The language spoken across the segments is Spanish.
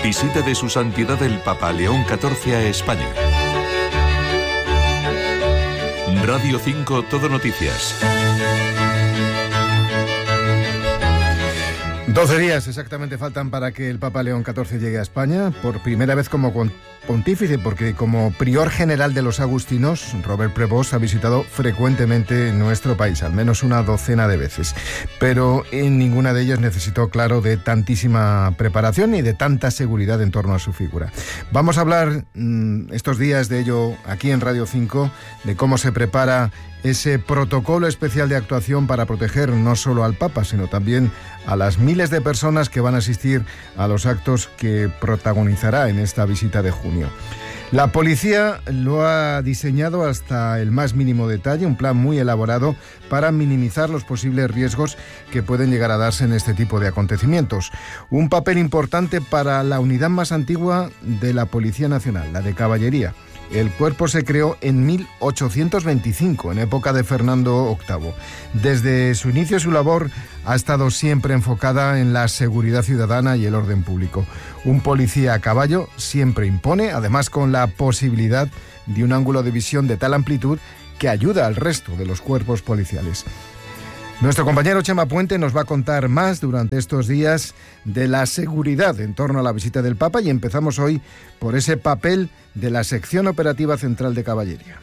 Visita de Su Santidad el Papa León XIV a España. Radio 5 Todo Noticias. 12 días exactamente faltan para que el Papa León XIV llegue a España, por primera vez como pontífice, porque como prior general de los agustinos, Robert Prevost ha visitado frecuentemente nuestro país, al menos una docena de veces. Pero en ninguna de ellas necesitó, claro, de tantísima preparación ni de tanta seguridad en torno a su figura. Vamos a hablar estos días de ello aquí en Radio 5, de cómo se prepara ese protocolo especial de actuación para proteger no solo al Papa, sino también a las miles de personas que van a asistir a los actos que protagonizará en esta visita de junio. La policía lo ha diseñado hasta el más mínimo detalle, un plan muy elaborado para minimizar los posibles riesgos que pueden llegar a darse en este tipo de acontecimientos. Un papel importante para la unidad más antigua de la Policía Nacional, la de Caballería. El cuerpo se creó en 1825, en época de Fernando VIII. Desde su inicio, su labor ha estado siempre enfocada en la seguridad ciudadana y el orden público. Un policía a caballo siempre impone, además con la posibilidad de un ángulo de visión de tal amplitud que ayuda al resto de los cuerpos policiales. Nuestro compañero Chema Puente nos va a contar más durante estos días de la seguridad en torno a la visita del Papa, y empezamos hoy por ese papel de la Sección Operativa Central de Caballería.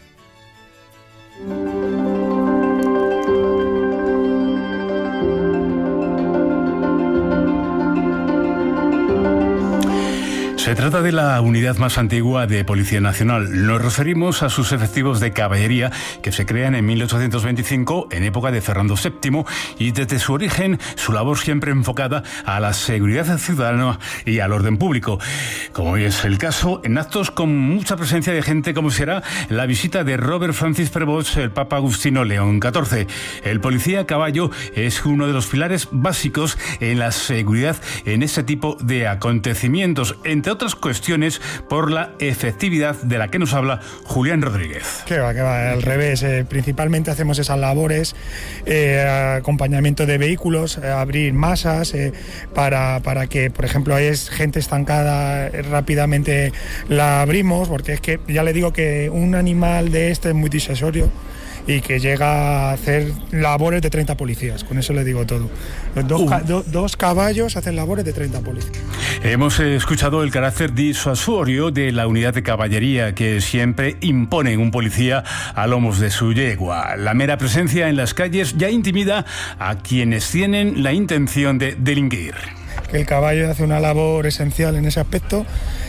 Se trata de la unidad más antigua de Policía Nacional. Nos referimos a sus efectivos de caballería que se crean en 1825 en época de Fernando VII, y desde su origen su labor siempre enfocada a la seguridad ciudadana y al orden público. Como es el caso, en actos con mucha presencia de gente, como será la visita de Robert Francis Prevost, el Papa Agustino León XIV. El policía a caballo es uno de los pilares básicos en la seguridad en este tipo de acontecimientos, entre otras cuestiones por la efectividad de la que nos habla Julián Rodríguez. Que va, al revés. Principalmente hacemos esas labores, acompañamiento de vehículos, abrir masas, para que, por ejemplo, hay gente estancada, rápidamente la abrimos, porque es que ya le digo que un animal de este es muy disuasorio y que llega a hacer labores de 30 policías, con eso le digo todo. Los dos caballos hacen labores de 30 policías. Hemos escuchado el carácter disuasorio de la unidad de caballería, que siempre impone un policía a lomos de su yegua. La mera presencia en las calles ya intimida a quienes tienen la intención de delinquir. El caballo hace una labor esencial en ese aspecto.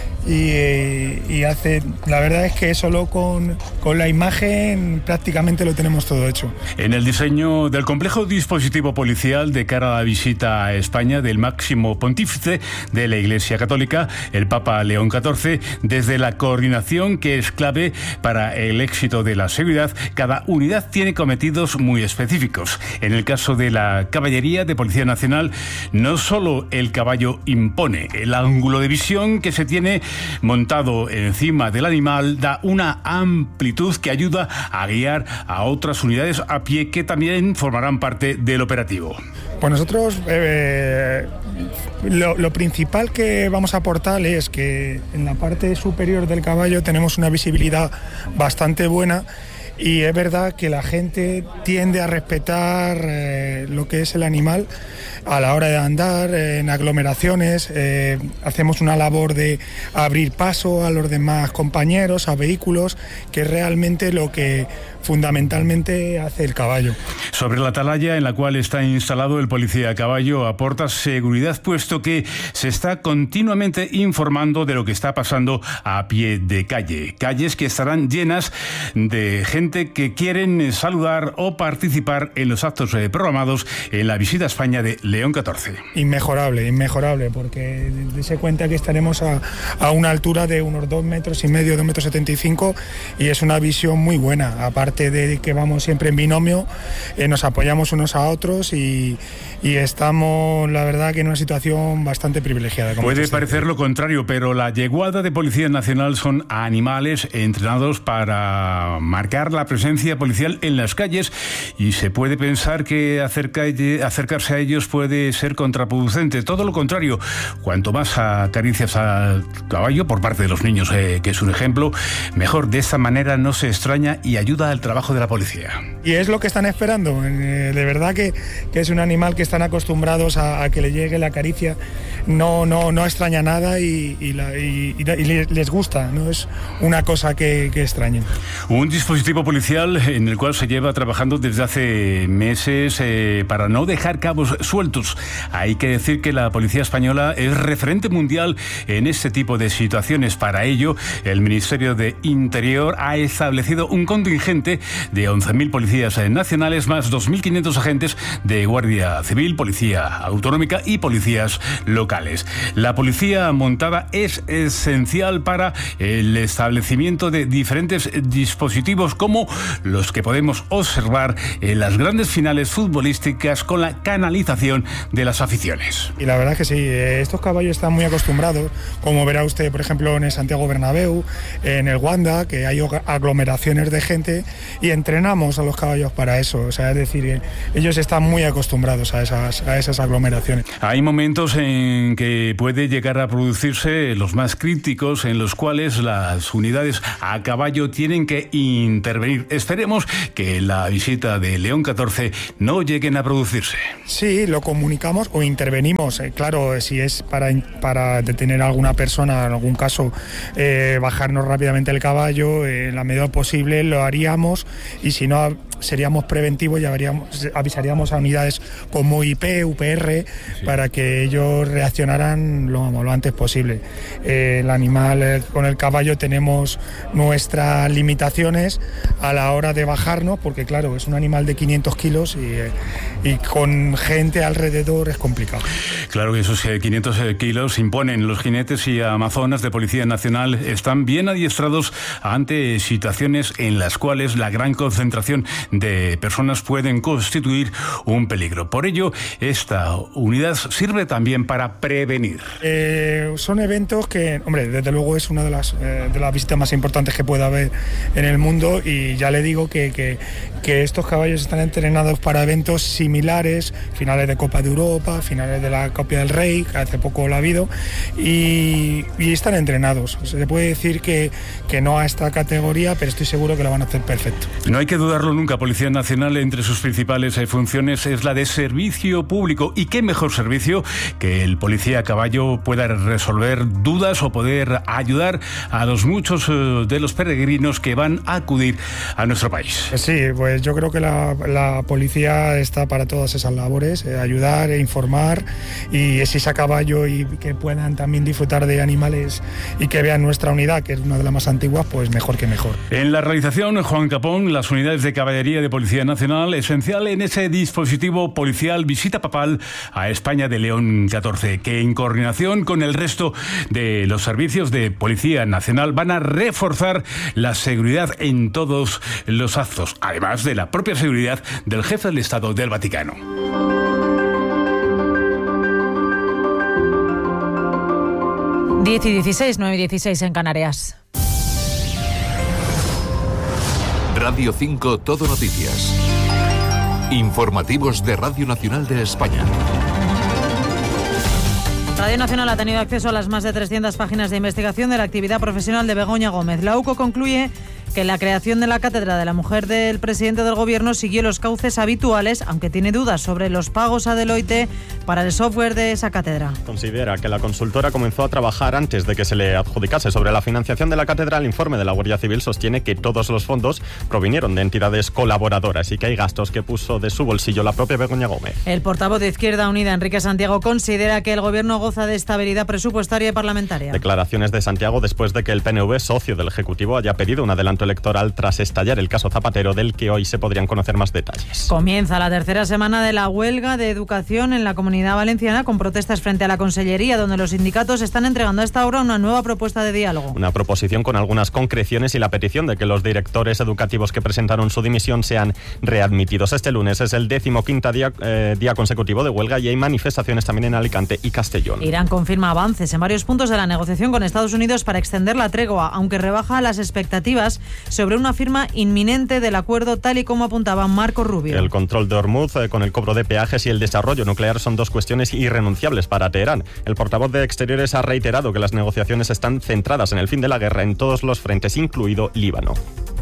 Y hace, la verdad es que solo con la imagen prácticamente lo tenemos todo hecho. En el diseño del complejo dispositivo policial de cara a la visita a España del máximo pontífice de la Iglesia Católica, el Papa León XIV, desde la coordinación, que es clave para el éxito de la seguridad, cada unidad tiene cometidos muy específicos. En el caso de la Caballería de Policía Nacional, no solo el caballo impone, el ángulo de visión que se tiene montado encima del animal da una amplitud que ayuda a guiar a otras unidades a pie que también formarán parte del operativo. Pues nosotros lo principal que vamos a aportar es que en la parte superior del caballo tenemos una visibilidad bastante buena. Y es verdad que la gente tiende a respetar lo que es el animal a la hora de andar en aglomeraciones. Hacemos una labor de abrir paso a los demás compañeros, a vehículos, que es realmente lo que fundamentalmente hace el caballo. Sobre la atalaya en la cual está instalado el policía a caballo aporta seguridad, puesto que se está continuamente informando de lo que está pasando a pie de calle. Calles que estarán llenas de gente que quieren saludar o participar en los actos programados en la visita a España de León XIV. Inmejorable, porque dése cuenta que estaremos a una altura de unos 2,5 metros, 2,75 m, y es una visión muy buena. Aparte de que vamos siempre en binomio, nos apoyamos unos a otros y estamos, la verdad, que en una situación bastante privilegiada. Puede parecer lo contrario, pero la yeguada de Policía Nacional son animales entrenados para marcar la presencia policial en las calles, y se puede pensar que acercarse a ellos puede puede ser contraproducente. Todo lo contrario, cuanto más acaricias al caballo por parte de los niños, que es un ejemplo, mejor. De esta manera no se extraña y ayuda al trabajo de la policía. Y es lo que están esperando. De verdad que es un animal que están acostumbrados a que le llegue la caricia. No extraña nada y les gusta. No es una cosa que extrañen. Un dispositivo policial en el cual se lleva trabajando desde hace meses para no dejar cabos sueltos. Hay que decir que la policía española es referente mundial en este tipo de situaciones. Para ello, el Ministerio de Interior ha establecido un contingente de 11.000 policías nacionales más 2.500 agentes de Guardia Civil, Policía Autonómica y policías locales. La policía montada es esencial para el establecimiento de diferentes dispositivos como los que podemos observar en las grandes finales futbolísticas con la canalización de las aficiones. Y la verdad es que sí, estos caballos están muy acostumbrados, como verá usted, por ejemplo, en el Santiago Bernabéu, en el Wanda, que hay aglomeraciones de gente y entrenamos a los caballos para eso. O sea, es decir, ellos están muy acostumbrados a esas aglomeraciones. Hay momentos en que puede llegar a producirse los más críticos, en los cuales las unidades a caballo tienen que intervenir. Esperemos que la visita de León XIV no lleguen a producirse. Sí, lo comunicamos o intervenimos. Claro, si es para detener a alguna persona, en algún caso, bajarnos rápidamente el caballo, en la medida posible lo haríamos, y si no, seríamos preventivos y avisaríamos a unidades como IP, UPR, para que ellos reaccionaran lo antes posible. El animal, con el caballo tenemos nuestras limitaciones a la hora de bajarnos, porque claro, es un animal de 500 kilos y con gente alrededor es complicado. Claro que esos 500 kilos imponen. Los jinetes y amazonas de Policía Nacional están bien adiestrados ante situaciones en las cuales la gran concentración de personas pueden constituir un peligro. Por ello, esta unidad sirve también para prevenir. Son eventos que, hombre, desde luego es una de las visitas más importantes que puede haber en el mundo, y ya le digo que estos caballos están entrenados para eventos similares, finales de Copa de Europa, finales de la Copa del Rey, que hace poco lo ha habido, y están entrenados. Se puede decir que no a esta categoría, pero estoy seguro que lo van a hacer perfecto. No hay que dudarlo nunca. Policía Nacional, entre sus principales funciones, es la de servicio público. ¿Y qué mejor servicio que el policía a caballo pueda resolver dudas o poder ayudar a los muchos de los peregrinos que van a acudir a nuestro país? Sí, pues yo creo que la policía está para todas esas labores, ayudar, informar, y si es a caballo y que puedan también disfrutar de animales y que vean nuestra unidad, que es una de las más antiguas, pues mejor que mejor. En la realización, Juan Capón, las unidades de caballería de Policía Nacional, esencial en ese dispositivo policial visita papal a España de León XIV, que en coordinación con el resto de los servicios de Policía Nacional van a reforzar la seguridad en todos los actos, además de la propia seguridad del jefe del Estado del Vaticano. Diez y 16, 9 y 16 en Canarias. Radio 5 Todo Noticias. Informativos de Radio Nacional de España. Radio Nacional ha tenido acceso a las más de 300 páginas de investigación de la actividad profesional de Begoña Gómez. La UCO concluye que la creación de la cátedra de la mujer del presidente del gobierno siguió los cauces habituales, aunque tiene dudas sobre los pagos a Deloitte para el software de esa cátedra. Considera que la consultora comenzó a trabajar antes de que se le adjudicase. Sobre la financiación de la cátedra, el informe de la Guardia Civil sostiene que todos los fondos provinieron de entidades colaboradoras y que hay gastos que puso de su bolsillo la propia Begoña Gómez. El portavoz de Izquierda Unida, Enrique Santiago, considera que el gobierno goza de estabilidad presupuestaria y parlamentaria. Declaraciones de Santiago después de que el PNV, socio del Ejecutivo, haya pedido un adelanto electoral tras estallar el caso Zapatero, del que hoy se podrían conocer más detalles. Comienza la tercera semana de la huelga de educación en la Comunidad Valenciana, con protestas frente a la Consellería, donde los sindicatos están entregando a esta hora una nueva propuesta de diálogo. Una proposición con algunas concreciones y la petición de que los directores educativos que presentaron su dimisión sean readmitidos. Este lunes es el 15º día consecutivo de huelga y hay manifestaciones también en Alicante y Castellón. Irán confirma avances en varios puntos de la negociación con Estados Unidos para extender la tregua, aunque rebaja las expectativas sobre una firma inminente del acuerdo, tal y como apuntaba Marco Rubio. El control de Hormuz con el cobro de peajes y el desarrollo nuclear son dos cuestiones irrenunciables para Teherán. El portavoz de Exteriores ha reiterado que las negociaciones están centradas en el fin de la guerra en todos los frentes, incluido Líbano.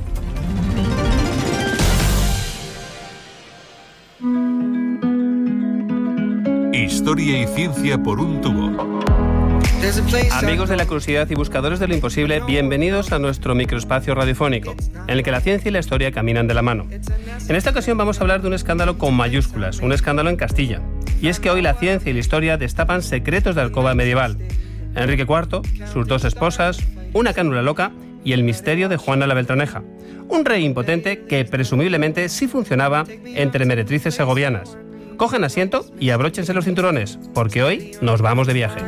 Historia y ciencia por un tubo. Amigos de la curiosidad y buscadores de lo imposible, bienvenidos a nuestro microespacio radiofónico, en el que la ciencia y la historia caminan de la mano. En esta ocasión vamos a hablar de un escándalo con mayúsculas, un escándalo en Castilla. Y es que hoy la ciencia y la historia destapan secretos de alcoba medieval. Enrique IV, sus dos esposas, una cánula loca y el misterio de Juana la Beltraneja. Un rey impotente que presumiblemente sí funcionaba entre meretrices segovianas. Cogen asiento y abróchense los cinturones, porque hoy nos vamos de viaje.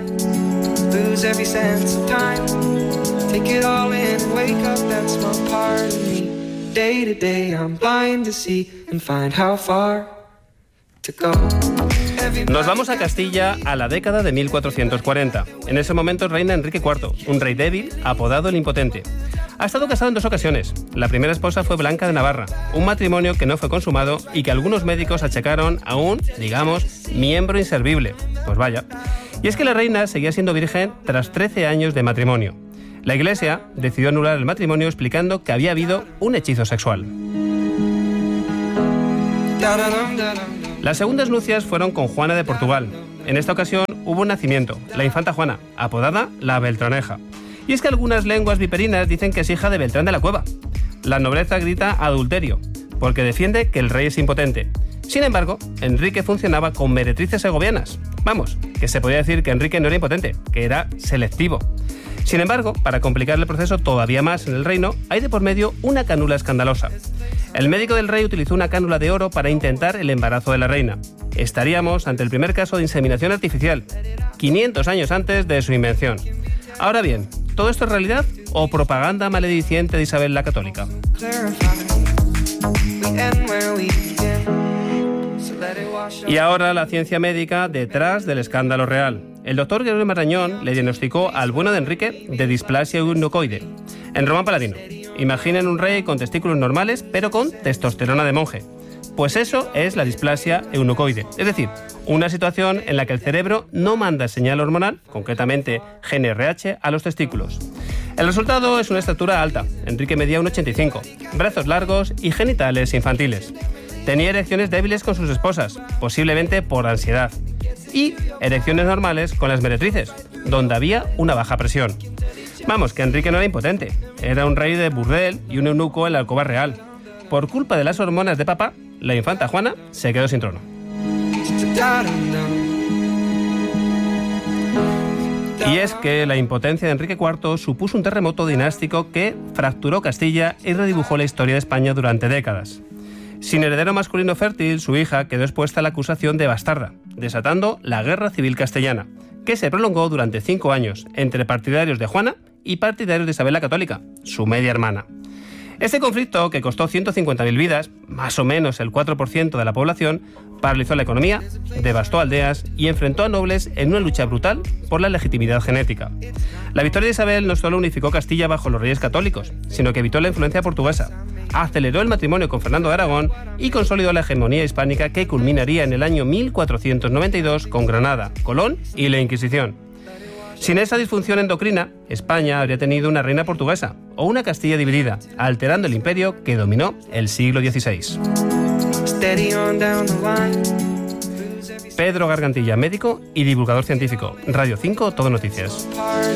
Nos vamos a Castilla a la década de 1440. En ese momento reina Enrique IV, un rey débil, apodado el Impotente. Ha estado casado en 2 ocasiones. La primera esposa fue Blanca de Navarra, un matrimonio que no fue consumado y que algunos médicos achacaron a un, digamos, miembro inservible. Pues vaya. Y es que la reina seguía siendo virgen tras 13 años de matrimonio. La Iglesia decidió anular el matrimonio explicando que había habido un hechizo sexual. Las segundas nupcias fueron con Juana de Portugal. En esta ocasión hubo un nacimiento, la infanta Juana, apodada la Beltraneja. Y es que algunas lenguas viperinas dicen que es hija de Beltrán de la Cueva. La nobleza grita adulterio, porque defiende que el rey es impotente. Sin embargo, Enrique funcionaba con meretrices segovianas. Vamos, que se podía decir que Enrique no era impotente, que era selectivo. Sin embargo, para complicar el proceso todavía más en el reino, hay de por medio una cánula escandalosa. El médico del rey utilizó una cánula de oro para intentar el embarazo de la reina. Estaríamos ante el primer caso de inseminación artificial, 500 años antes de su invención. Ahora bien, ¿todo esto es realidad o propaganda malediciente de Isabel la Católica? Y ahora la ciencia médica detrás del escándalo real. El doctor Gregorio Marañón le diagnosticó al bueno de Enrique de displasia eunucoide. En román paladino, imaginen un rey con testículos normales pero con testosterona de monje. Pues eso es la displasia eunucoide, es decir, una situación en la que el cerebro no manda señal hormonal, concretamente GnRH, a los testículos. El resultado es una estatura alta. Enrique medía 1,85, brazos largos y genitales infantiles. Tenía erecciones débiles con sus esposas, posiblemente por ansiedad, y erecciones normales con las meretrices, donde había una baja presión. Vamos, que Enrique no era impotente, era un rey de burdel y un eunuco en la alcoba real. Por culpa de las hormonas de papá, la infanta Juana se quedó sin trono. Y es que la impotencia de Enrique IV supuso un terremoto dinástico que fracturó Castilla y redibujó la historia de España durante décadas. Sin heredero masculino fértil, su hija quedó expuesta a la acusación de bastarda, desatando la Guerra Civil Castellana, que se prolongó durante 5 años entre partidarios de Juana y partidarios de Isabel la Católica, su media hermana. Este conflicto, que costó 150.000 vidas, más o menos el 4% de la población, paralizó la economía, devastó aldeas y enfrentó a nobles en una lucha brutal por la legitimidad genética. La victoria de Isabel no solo unificó Castilla bajo los reyes católicos, sino que evitó la influencia portuguesa, aceleró el matrimonio con Fernando de Aragón y consolidó la hegemonía hispánica que culminaría en el año 1492 con Granada, Colón y la Inquisición. Sin esa disfunción endocrina, España habría tenido una reina portuguesa o una Castilla dividida, alterando el imperio que dominó el siglo XVI. Pedro Gargantilla, médico y divulgador científico. Radio 5, Todo Noticias.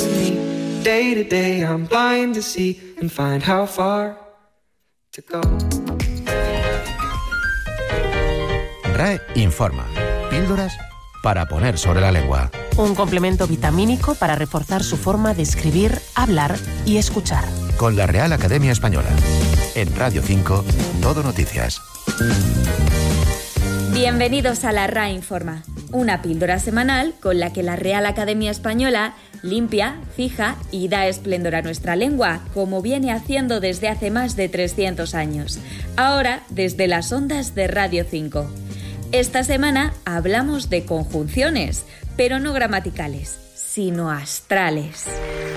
RAE informa. Píldoras para poner sobre la lengua. Un complemento vitamínico para reforzar su forma de escribir, hablar y escuchar. Con la Real Academia Española. En Radio 5, Todo Noticias. Bienvenidos a la RAE Informa, una píldora semanal con la que la Real Academia Española limpia, fija y da esplendor a nuestra lengua, como viene haciendo desde hace más de 300 años. Ahora, desde las ondas de Radio 5. Esta semana hablamos de conjunciones, pero no gramaticales, sino astrales.